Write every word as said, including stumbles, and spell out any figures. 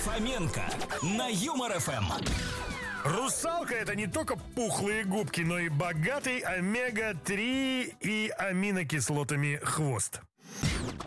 Фоменко на Юмор эф эм. Русалка — это не только пухлые губки, но и богатый омега три и аминокислотами хвост.